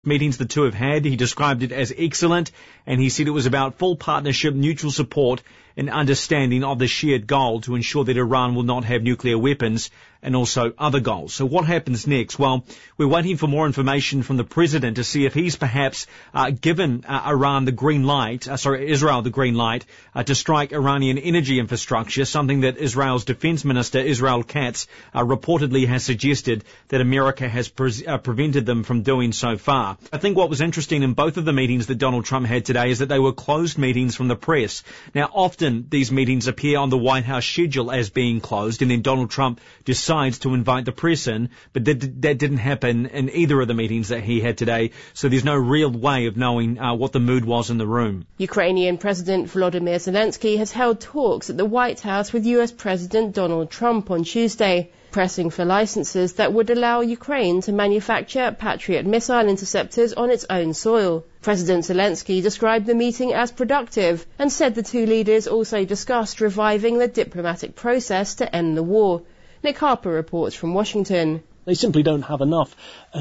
meetings the two have had. He described it as excellent, and he said it was about full partnership, mutual support, and understanding of the shared goal to ensure that Iran will not have nuclear weapons and also other goals. So what happens next? Well, we're waiting for more information from the president to see if he's perhaps given Israel the green light to strike Iranian energy infrastructure, something that Israel's defense minister, Israel Katz, reportedly has suggested that America has prevented them from doing so far. I think what was interesting in both of the meetings that Donald Trump had today is that they were closed meetings from the press. Now, often these meetings appear on the White House schedule as being closed, and then Donald Trump decides to invite the press in, but that didn't happen in either of the meetings that he had today, so there's no real way of knowing what the mood was in the room. Ukrainian President Volodymyr Zelensky has held talks at the White House with US President Donald Trump on Tuesday, pressing for licenses that would allow Ukraine to manufacture Patriot missile interceptors on its own soil. President Zelensky described the meeting as productive and said the two leaders also discussed reviving the diplomatic process to end the war. Nick Harper reports from Washington. They simply don't have enough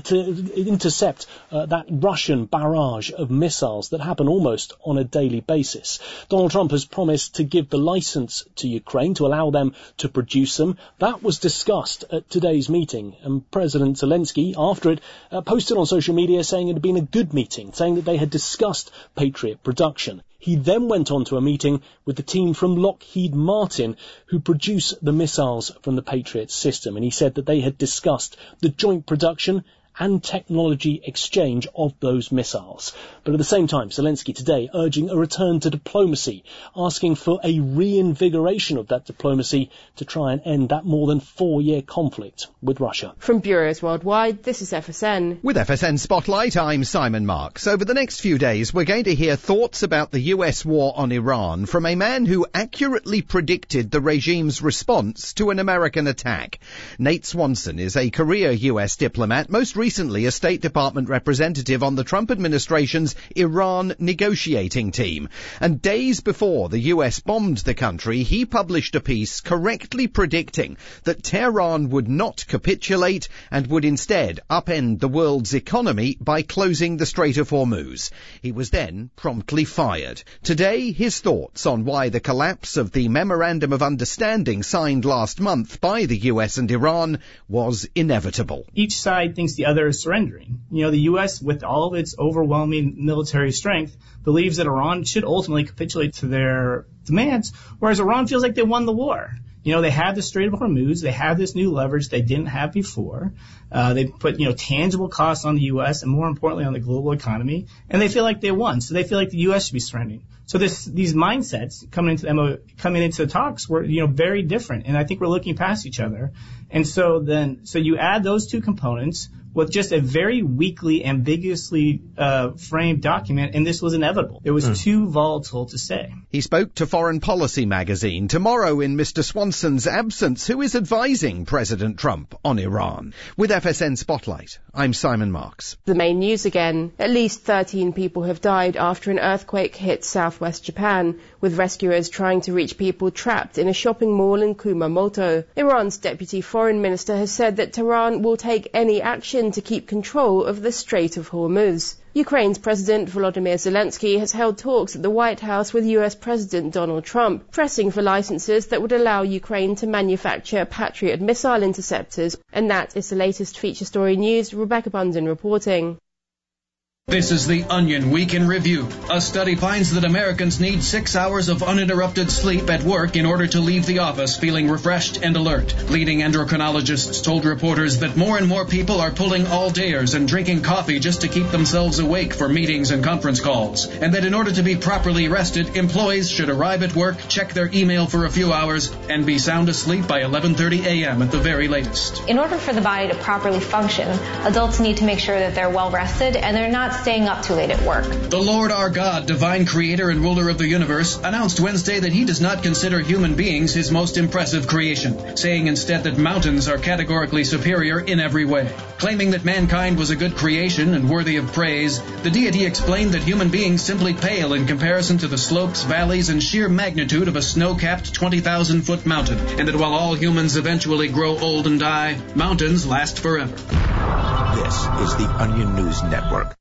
to intercept that Russian barrage of missiles that happen almost on a daily basis. Donald Trump has promised to give the license to Ukraine to allow them to produce them. That was discussed at today's meeting, and President Zelensky, after it, posted on social media saying it had been a good meeting, saying that they had discussed Patriot production. He then went on to a meeting with the team from Lockheed Martin who produce the missiles from the Patriot system, and he said that they had discussed the joint production and technology exchange of those missiles. But at the same time, Zelensky today urging a return to diplomacy, asking for a reinvigoration of that diplomacy to try and end that more than 4-year conflict with Russia. From bureaus worldwide, this is FSN. With FSN Spotlight, I'm Simon Marks. Over the next few days, we're going to hear thoughts about the US war on Iran from a man who accurately predicted the regime's response to an American attack. Nate Swanson is a career US diplomat, most recently a State Department representative on the Trump administration's Iran negotiating team. And days before the US bombed the country, he published a piece correctly predicting that Tehran would not capitulate and would instead upend the world's economy by closing the Strait of Hormuz. He was then promptly fired. Today, his thoughts on why the collapse of the Memorandum of Understanding signed last month by the US and Iran was inevitable. Each side thinks the other is surrendering. The U.S., with all of its overwhelming military strength, believes that Iran should ultimately capitulate to their demands, whereas Iran feels like they won the war. They have the Strait of Hormuz. They have this new leverage they didn't have before. They put, tangible costs on the U.S. and more importantly on the global economy, and they feel like they won. So they feel like the U.S. should be surrendering. So these mindsets coming into the talks were, very different. And I think we're looking past each other. And so you add those two components with just a very weakly, ambiguously framed document, and this was inevitable. It was too volatile to say. He spoke to Foreign Policy magazine. Tomorrow, in Mr. Swanson's absence, who is advising President Trump on Iran? With FSN Spotlight, I'm Simon Marks. The main news again. At least 13 people have died after an earthquake hit southwest Japan, with rescuers trying to reach people trapped in a shopping mall in Kumamoto. Iran's deputy foreign minister has said that Tehran will take any action to keep control of the Strait of Hormuz. Ukraine's President Volodymyr Zelensky has held talks at the White House with US President Donald Trump, pressing for licenses that would allow Ukraine to manufacture Patriot missile interceptors. And that is the latest feature story news. Rebecca Bunden reporting. This is the Onion Week in Review. A study finds that Americans need 6 hours of uninterrupted sleep at work in order to leave the office feeling refreshed and alert. Leading endocrinologists told reporters that more and more people are pulling all-dayers and drinking coffee just to keep themselves awake for meetings and conference calls. And that in order to be properly rested, employees should arrive at work, check their email for a few hours, and be sound asleep by 11:30 a.m. at the very latest. In order for the body to properly function, adults need to make sure that they're well rested and they're not staying up too late at work. The Lord our God, divine creator and ruler of the universe, announced Wednesday that he does not consider human beings his most impressive creation, saying instead that mountains are categorically superior in every way. Claiming that mankind was a good creation and worthy of praise, the deity explained that human beings simply pale in comparison to the slopes, valleys, and sheer magnitude of a snow-capped 20,000-foot mountain, and that while all humans eventually grow old and die, mountains last forever. This is the Onion News Network.